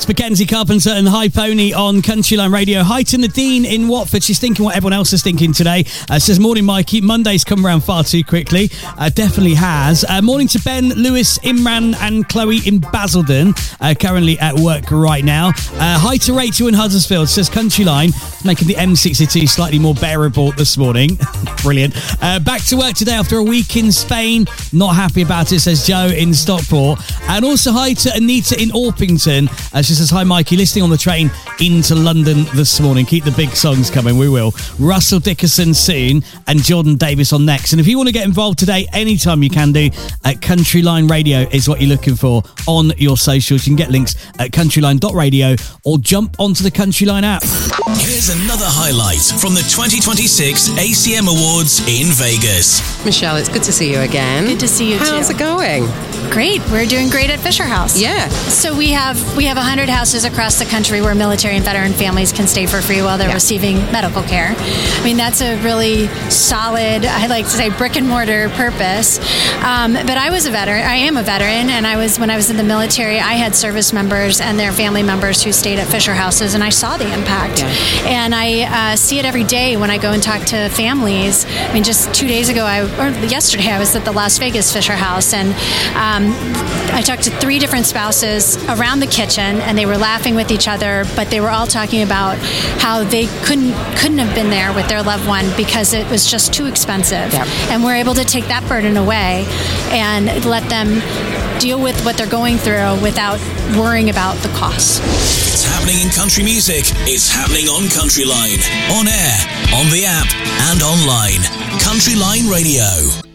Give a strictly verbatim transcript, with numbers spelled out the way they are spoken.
It's Mackenzie Carpenter and High Pony on Countryline Radio. Hi to Nadine in Watford. She's thinking what everyone else is thinking today. Uh, says, morning, Mikey. Monday's come around far too quickly. Uh, definitely has. Uh, morning to Ben, Lewis, Imran and Chloe in Basildon. Uh, currently at work right now. Uh, hi to Rachel in Huddersfield. Says, Countryline making the M sixty-two slightly more bearable this morning. Brilliant. Uh, back to work today after a week in Spain. Not happy about it, says Joe in Stockport. And also hi to Anita in Orpington. Uh, she says, hi, Mikey, listening on the train into London this morning. Keep the big songs coming, we will. Russell Dickerson soon and Jordan Davis on next. And if you want to get involved today, anytime you can do, at Countryline Radio is what you're looking for on your socials. You can get links at countryline dot radio or jump onto the Countryline app. Here's another highlight from the twenty twenty-six A C M Awards in Vegas. Michelle, it's good to see you again. Good to see you too. How's it going? Great. We're doing great at Fisher House. Yeah. So we have we have one hundred houses across the country where military and veteran families can stay for free while they're yeah. receiving medical care. I mean, that's a really solid, I like to say, brick and mortar purpose. Um, but I was a veteran. I am a veteran, and I was when I was in the military, I had service members and their family members who stayed at Fisher Houses, and I saw the impact. Yeah. And I uh, see it every day when I go and talk to families. I mean, just two days ago, I, or yesterday, I was at the Las Vegas Fisher House, and um, I talked to three different spouses around the kitchen, and they were laughing with each other, but they were all talking about how they couldn't couldn't have been there with their loved one because it was just too expensive. Yep. And we're able to take that burden away and let them deal with what they're going through without worrying about the costs. It's happening in country music. It's happening on Countryline. On air, on the app, and online. Countryline Radio.